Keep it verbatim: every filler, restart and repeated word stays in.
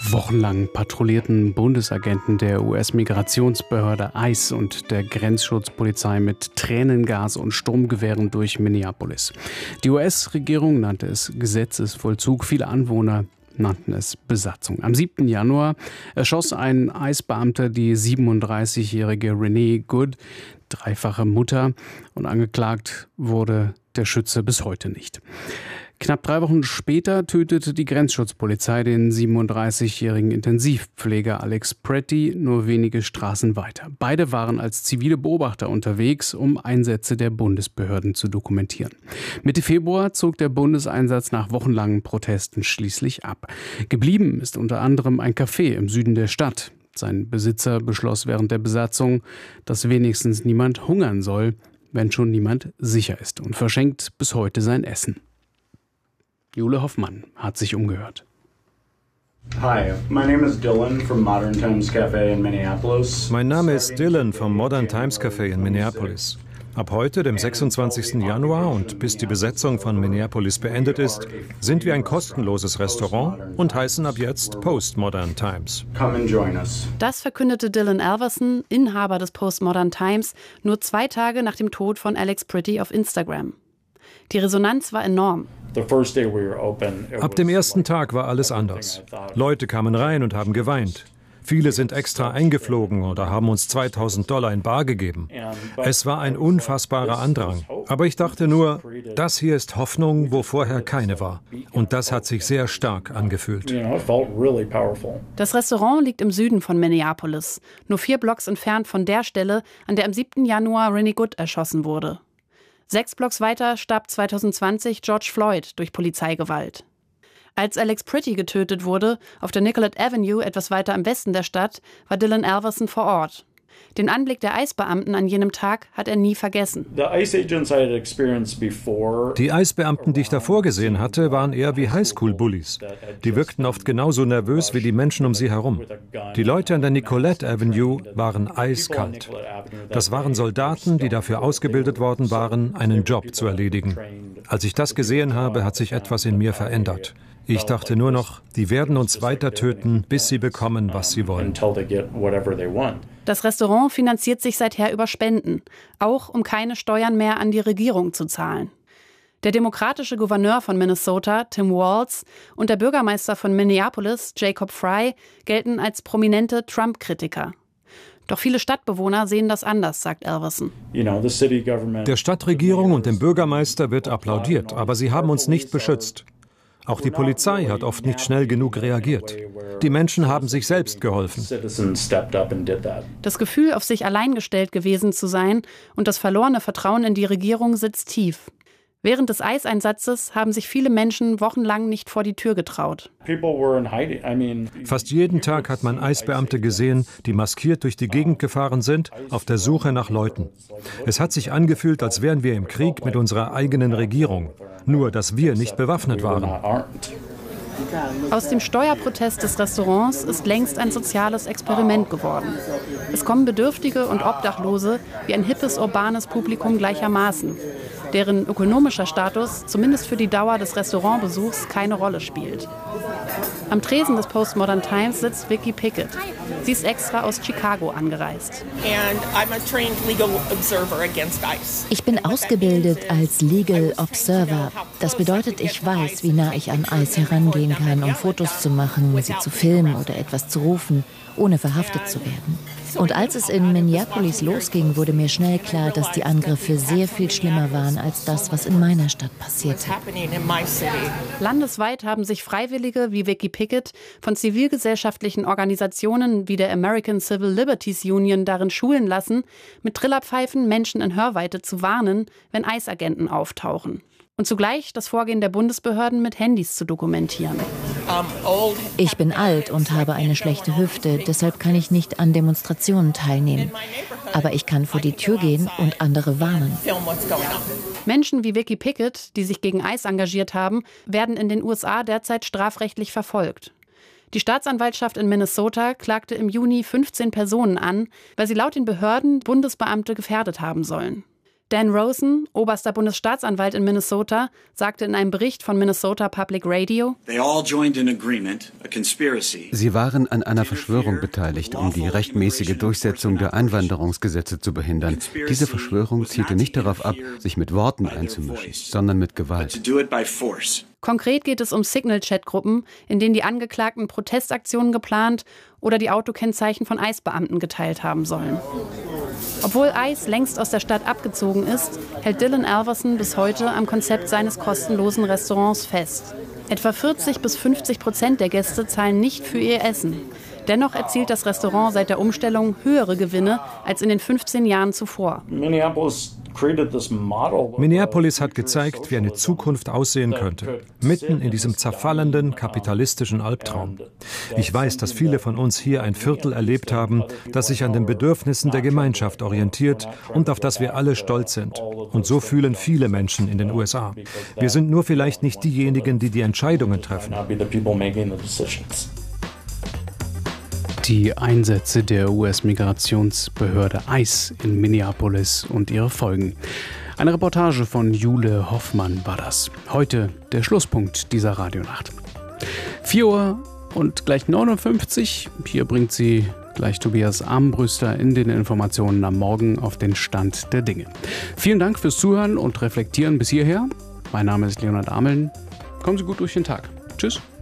Wochenlang patrouillierten Bundesagenten der U S-Migrationsbehörde ICE und der Grenzschutzpolizei mit Tränengas und Sturmgewehren durch Minneapolis. Die U S-Regierung nannte es Gesetzesvollzug, viele Anwohner nannten es Besatzung. Am siebten Januar erschoss ein ICE-Beamter die siebenunddreißigjährige Renee Good, dreifache Mutter, und angeklagt wurde der Schütze bis heute nicht. Knapp drei Wochen später tötete die Grenzschutzpolizei den siebenunddreißigjährigen Intensivpfleger Alex Pretty nur wenige Straßen weiter. Beide waren als zivile Beobachter unterwegs, um Einsätze der Bundesbehörden zu dokumentieren. Mitte Februar zog der Bundeseinsatz nach wochenlangen Protesten schließlich ab. Geblieben ist unter anderem ein Café im Süden der Stadt. Sein Besitzer beschloss während der Besatzung, dass wenigstens niemand hungern soll, wenn schon niemand sicher ist, und verschenkt bis heute sein Essen. Jule Hoffmann hat sich umgehört. Hi, my name is Dylan from Modern Times Cafe in Minneapolis. Mein Name ist Dylan vom Modern Times Cafe in Minneapolis. Ab heute, dem sechsundzwanzigsten Januar, und bis die Besetzung von Minneapolis beendet ist, sind wir ein kostenloses Restaurant und heißen ab jetzt Postmodern Times. Come and join us. Das verkündete Dylan Alverson, Inhaber des Postmodern Times, nur zwei Tage nach dem Tod von Alex Pretty auf Instagram. Die Resonanz war enorm. Ab dem ersten Tag war alles anders. Leute kamen rein und haben geweint. Viele sind extra eingeflogen oder haben uns zweitausend Dollar in bar gegeben. Es war ein unfassbarer Andrang. Aber ich dachte nur, das hier ist Hoffnung, wo vorher keine war. Und das hat sich sehr stark angefühlt. Das Restaurant liegt im Süden von Minneapolis, nur vier Blocks entfernt von der Stelle, an der am siebten Januar Renee Good erschossen wurde. Sechs Blocks weiter starb zweitausendzwanzig George Floyd durch Polizeigewalt. Als Alex Pretty getötet wurde, auf der Nicollet Avenue, etwas weiter im Westen der Stadt, war Dylan Alverson vor Ort. Den Anblick der ICE-Beamten an jenem Tag hat er nie vergessen. Die ICE-Beamten, die ich davor gesehen hatte, waren eher wie Highschool-Bullies. Die wirkten oft genauso nervös wie die Menschen um sie herum. Die Leute an der Nicollet Avenue waren eiskalt. Das waren Soldaten, die dafür ausgebildet worden waren, einen Job zu erledigen. Als ich das gesehen habe, hat sich etwas in mir verändert. Ich dachte nur noch, die werden uns weiter töten, bis sie bekommen, was sie wollen. Das Restaurant finanziert sich seither über Spenden, auch um keine Steuern mehr an die Regierung zu zahlen. Der demokratische Gouverneur von Minnesota, Tim Walz, und der Bürgermeister von Minneapolis, Jacob Frey, gelten als prominente Trump-Kritiker. Doch viele Stadtbewohner sehen das anders, sagt Alverson. Der Stadtregierung und dem Bürgermeister wird applaudiert, aber sie haben uns nicht beschützt. Auch die Polizei hat oft nicht schnell genug reagiert. Die Menschen haben sich selbst geholfen. Das Gefühl, auf sich allein gestellt gewesen zu sein und das verlorene Vertrauen in die Regierung sitzt tief. Während des ICE-Einsatzes haben sich viele Menschen wochenlang nicht vor die Tür getraut. Fast jeden Tag hat man ICE-Beamte gesehen, die maskiert durch die Gegend gefahren sind, auf der Suche nach Leuten. Es hat sich angefühlt, als wären wir im Krieg mit unserer eigenen Regierung. Nur, dass wir nicht bewaffnet waren. Aus dem Steuerprotest des Restaurants ist längst ein soziales Experiment geworden. Es kommen Bedürftige und Obdachlose wie ein hippes, urbanes Publikum gleichermaßen, deren ökonomischer Status zumindest für die Dauer des Restaurantbesuchs keine Rolle spielt. Am Tresen des Postmodern Times sitzt Vicky Pickett. Sie ist extra aus Chicago angereist. Ich bin ausgebildet als Legal Observer. Das bedeutet, ich weiß, wie nah ich an ICE herangehen kann, um Fotos zu machen, sie zu filmen oder etwas zu rufen, ohne verhaftet zu werden. Und als es in Minneapolis losging, wurde mir schnell klar, dass die Angriffe sehr viel schlimmer waren als das, was in meiner Stadt passierte. Landesweit haben sich Freiwillige wie Vicky Pickett von zivilgesellschaftlichen Organisationen wie der American Civil Liberties Union darin schulen lassen, mit Trillerpfeifen Menschen in Hörweite zu warnen, wenn ICE-Agenten auftauchen. Und zugleich das Vorgehen der Bundesbehörden mit Handys zu dokumentieren. Ich bin alt und habe eine schlechte Hüfte, deshalb kann ich nicht an Demonstrationen teilnehmen. Aber ich kann vor die Tür gehen und andere warnen. Menschen wie Vicky Pickett, die sich gegen ICE engagiert haben, werden in den U S A derzeit strafrechtlich verfolgt. Die Staatsanwaltschaft in Minnesota klagte im Juni fünfzehn Personen an, weil sie laut den Behörden Bundesbeamte gefährdet haben sollen. Dan Rosen, oberster Bundesstaatsanwalt in Minnesota, sagte in einem Bericht von Minnesota Public Radio: Sie waren an einer Verschwörung beteiligt, um die rechtmäßige Durchsetzung der Einwanderungsgesetze zu behindern. Diese Verschwörung zielte nicht darauf ab, sich mit Worten einzumischen, sondern mit Gewalt. Konkret geht es um Signal-Chat-Gruppen, in denen die Angeklagten Protestaktionen geplant oder die Autokennzeichen von ICE-Beamten geteilt haben sollen. Obwohl ICE längst aus der Stadt abgezogen ist, hält Dylan Alverson bis heute am Konzept seines kostenlosen Restaurants fest. Etwa vierzig bis fünfzig Prozent der Gäste zahlen nicht für ihr Essen. Dennoch erzielt das Restaurant seit der Umstellung höhere Gewinne als in den fünfzehn Jahren zuvor. Minneapolis hat gezeigt, wie eine Zukunft aussehen könnte, mitten in diesem zerfallenden kapitalistischen Albtraum. Ich weiß, dass viele von uns hier ein Viertel erlebt haben, das sich an den Bedürfnissen der Gemeinschaft orientiert und auf das wir alle stolz sind. Und so fühlen viele Menschen in den U S A. Wir sind nur vielleicht nicht diejenigen, die die Entscheidungen treffen. Die Einsätze der U S-Migrationsbehörde ICE in Minneapolis und ihre Folgen. Eine Reportage von Jule Hoffmann war das. Heute der Schlusspunkt dieser Radionacht. vier Uhr und gleich neunundfünfzig. Hier bringt sie gleich Tobias Armbruster in den Informationen am Morgen auf den Stand der Dinge. Vielen Dank fürs Zuhören und Reflektieren bis hierher. Mein Name ist Leonhard Ameln. Kommen Sie gut durch den Tag. Tschüss.